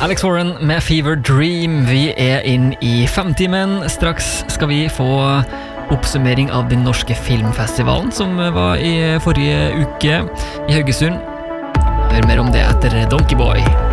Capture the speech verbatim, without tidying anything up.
Alex Warren med Fever Dream. Vi er inn i femtimen. Straks skal vi få oppsummering av den norske filmfestivalen som var i forrige uke i Haugesund. Hør mer om det etter Donkey Boy.